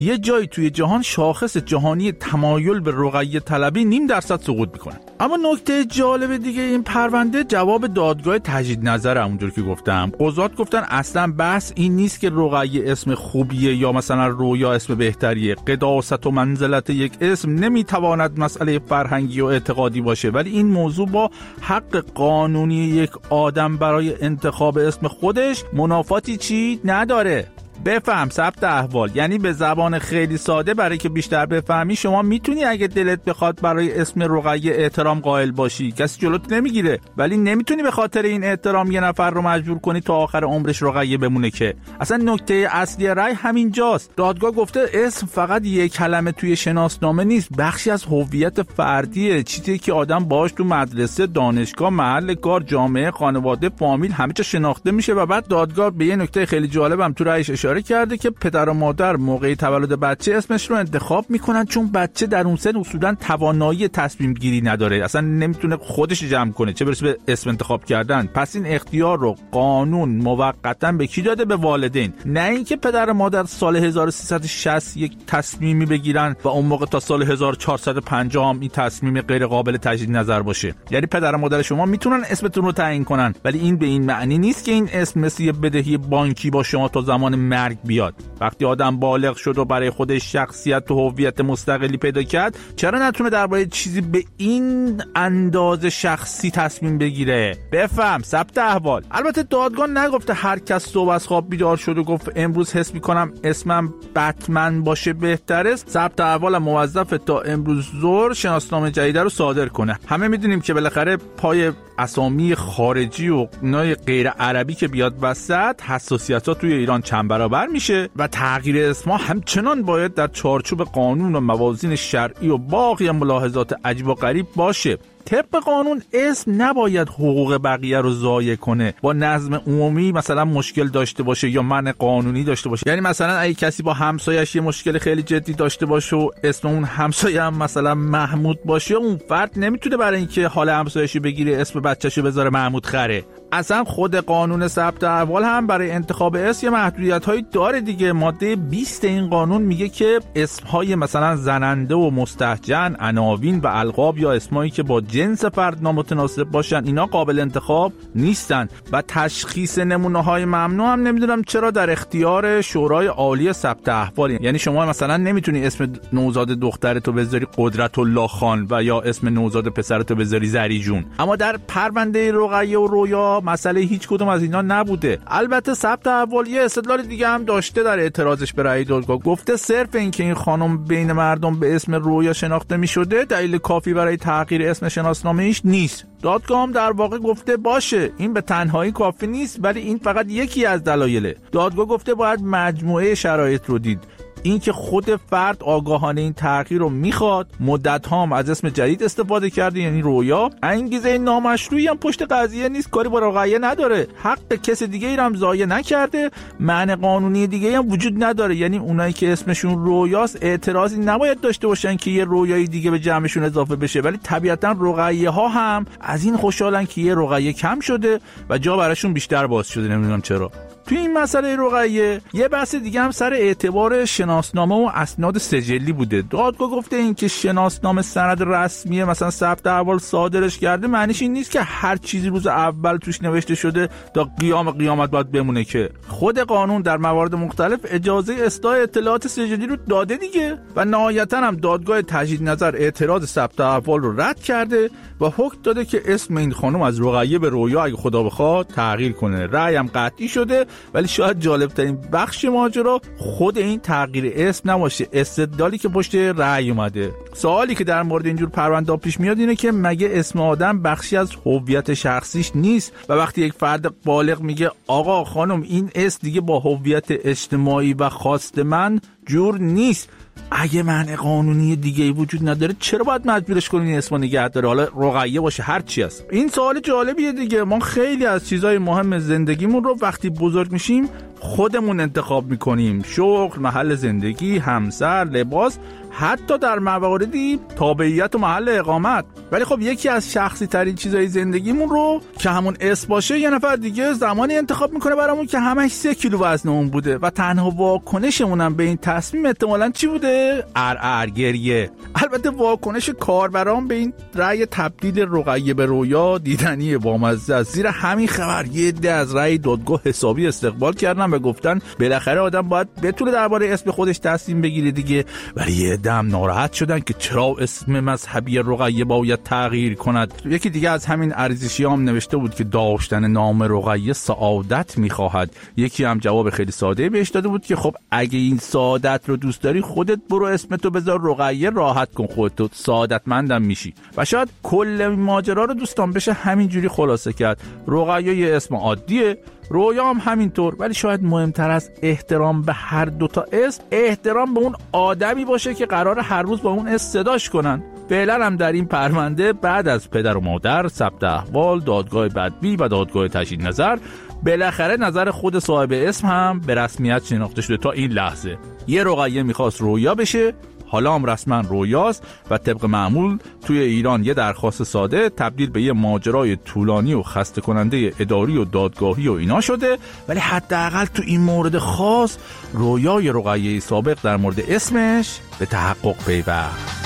یه جایی توی جهان شاخص جهانی تمایل به رقیه طلبی 0.5% سقوط میکنه. اما نکته جالب دیگه این پرونده جواب دادگاه تجدید نظر، همونجور که گفتم قضات گفتن اصلا بحث این نیست که رقیه اسم خوبیه یا مثلا رویا اسم بهتریه. قداست و منزلت یک اسم نمیتواند مسئله فرهنگی و اعتقادی باشه، ولی این موضوع با حق قانونی یک آدم برای انتخاب اسم خودش منافاتی چی نداره. بفهم ثبت احوال، یعنی به زبان خیلی ساده برای که بیشتر بفهمی، شما میتونی اگه دلت بخواد برای اسم رقیه احترام قائل باشی، کسی جلوت نمیگیره، ولی نمیتونی به خاطر این احترام یه نفر رو مجبور کنی تا آخر عمرش رقیه بمونه. که اصلا نکته اصلی رأی همین جاست. دادگاه گفته اسم فقط یک کلمه توی شناسنامه نیست، بخشی از هویت فردیه، چیزی که آدم باهاش تو مدرسه، دانشگاه، محل کار، جامعه، خانواده، فامیل همه جا شناخته میشه. و بعد دادگاه به یه نکته خیلی جالبم تو رأیش اشاره کرده که پدر و مادر موقع تولد بچه اسمش رو انتخاب میکنن، چون بچه در اون سن اصولا توانایی تصمیم گیری نداره، اصلا نمیتونه خودش جمع کنه، چه برسه به اسم انتخاب کردن. پس این اختیار رو قانون موقتا به کی داده؟ به والدین. نه اینکه پدر و مادر سال 1360 یک تصمیمی بگیرن و اون موقع تا سال 1450 هم این تصمیم غیر قابل تجدید نظر باشه. یعنی پدر و مادر شما میتونن اسمتون رو تعیین کنن، ولی این به این معنی نیست که این اسم مثل یه بدهی بانکی با شما تا زمان مرگ بیاد. وقتی آدم بالغ شد و برای خودش شخصیت و هویت مستقلی پیدا کرد، چرا نتونه درباره چیزی به این اندازه شخصی تصمیم بگیره؟ بفهم ثبت احوال. البته دادگاه نگفته هر کس صبح از خواب بیدار شد و گفت امروز حس میکنم اسمم بتمن باشه بهتره، ثبت احوال موظف تا امروز ظهر شناسنامه جدید رو صادر کنه. همه میدونیم که بالاخره پای اسامی خارجی و نای غیر عربی که بیاد وسط، حساسیت‌ها توی ایران چند برابر میشه و تغییر اسمها همچنان باید در چارچوب قانون و موازین شرعی و باقی ملاحظات عجیب و غریب باشه. طبق قانون اسم نباید حقوق بقیه رو ضایع کنه، با نظم عمومی مثلا مشکل داشته باشه یا منع قانونی داشته باشه. یعنی مثلا اگه کسی با همسایه‌اش یه مشکل خیلی جدی داشته باشه و اسم اون همسایه هم مثلا محمود باشه، اون فرد نمیتونه برای اینکه حال همسایه‌اش بگیره اسم بچه‌شو بذاره محمود خره. اصلا خود قانون ثبت احوال هم برای انتخاب اسم یه محدودیت‌هایی داره دیگه. ماده 20 این قانون میگه که اسم‌های مثلا زننده و مستهجن، عناوین و القاب یا اسمایی که با جنس فرد نامتناسب باشن اینا قابل انتخاب نیستن. و تشخیص نمونه‌های ممنوع هم نمیدونم چرا در اختیار شورای عالی ثبت احوال. یعنی شما مثلا نمیتونی اسم نوزاد دخترتو بذاری قدرت الله خان و یا اسم نوزاد پسرتو بذاری زری جون. اما در پرونده رقیه و رویا مسئله هیچ کدوم از اینا نبوده. البته ثبت احوال یه استدلال دیگه هم داشته در اعتراضش به رأی دادگاه. گفته صرف اینکه این خانم بین مردم به اسم رویا شناخته می‌شده دلیل کافی برای تغییر اسم شناسنامه‌اش نیست. دادگاه هم در واقع گفته باشه این به تنهایی کافی نیست، ولی این فقط یکی از دلایله. دادگاه گفته باید مجموعه شرایط رو دید. این که خود فرد آگاهانه این تغییر رو میخواد، مدت هم از اسم جدید استفاده کرده یعنی رویا، انگیزه نامشروعی هم پشت قضیه نیست، کاری با رقیه نداره، حق کس دیگه ای هم ضایع نکرده، معنی قانونی دیگه هم وجود نداره. یعنی اونایی که اسمشون رویاست اعتراضی نباید داشته باشن که یه رویایی دیگه به جمعشون اضافه بشه، ولی طبیعتا رقیه ها هم از این خوشحالن که یه رقیه کم شده و جا براشون بیشتر باز شده. نمیدونم چرا. توی این مسئله رقیه یه بحث دیگه هم سر اعتبار شناسنامه و اسناد سجلی بوده. دادگاه گفته این که شناسنامه سند رسمیه مثلا ثبت احوال صادرش کرده معنیش این نیست که هر چیزی روز اول توش نوشته شده تا قیامت باید بمونه. که خود قانون در موارد مختلف اجازه اصلاح اطلاعات سجلی رو داده دیگه. و نهایتا هم دادگاه تجدید نظر اعتراض ثبت احوال رو رد کرده و حکم داده که اسم این خانم از رقیه به رویا اگه خدا بخواد تغییر کنه. رأی هم قطعی شده. ولی شاید جالب ترین بخش ماجرا خود این تغییر اسم نباشه، استدلالی که پشت رأی اومده. سوالی که در مورد اینجور پرونده پیش میاد اینه که مگه اسم آدم بخشی از هویت شخصیش نیست؟ و وقتی یک فرد بالغ میگه آقا خانم این اسم دیگه با هویت اجتماعی و خواست من جور نیست، اگه معنی قانونی دیگه ای وجود نداره چرا باید مجبورش کنین این اسمو نگه داره، حالا رقیه باشه هر چی است؟ این سوال جالبیه دیگه. ما خیلی از چیزای مهم زندگیمون رو وقتی بزرگ میشیم خودمون انتخاب میکنیم، شغل، محل زندگی، همسر، لباس، حتی در مواردی تابعیت و محل اقامت. ولی خب یکی از شخصی ترین چیزای زندگیمون رو که همون اسم باشه یه نفر دیگه زمانی انتخاب میکنه برامون که همش 3 کیلو وزنمون بوده و تنها واکنشمون هم به این تصمیم احتمالاً چی بوده؟ گریه. البته واکنش کاربران به این رأی تبدیل رقیه به رویا دیدنی بامزه است. زیر همین خبر یه عده از رأی دادگاه حسابی استقبال کردن و گفتن بالاخره آدم باید بتونه درباره اسم خودش تصمیم بگیره دیگه. ولی یه عده هم ناراحت شدن که چرا اسم مذهبی رقیه باید تغییر کند. یکی دیگه از همین ارزشیام نوشته بود که داشتن نام رقیه سعادت میخواهد. یکی هم جواب خیلی ساده بهش داده بود که خب اگه این سعادت رو دوست داری خودت برو اسمتو بذار رقیه، راحت کن خودتو، سعادتمندم میشی. و شاید کل ماجرا رو دوستان بشه همینجوری خلاصه کرد. رقیه یه اسم عادیه، رویا هم همینطور، ولی شاید مهمتر از احترام به هر دوتا اسم احترام به اون آدمی باشه که قراره هر روز با اون اسم صداش کنن. فعلا هم در این پرونده بعد از پدر و مادر، ثبت احوال، دادگاه بدبی و دادگاه تجدید نظر، بالاخره نظر خود صاحب اسم هم به رسمیت شناخته شده. تا این لحظه یه رقیه میخواست رویا بشه، حالا هم رسما رویاست و طبق معمول توی ایران یه درخواست ساده تبدیل به یه ماجرای طولانی و خسته کننده اداری و دادگاهی و اینا شده. ولی حداقل تو این مورد خاص رویای رقیه سابق در مورد اسمش به تحقق پیوست.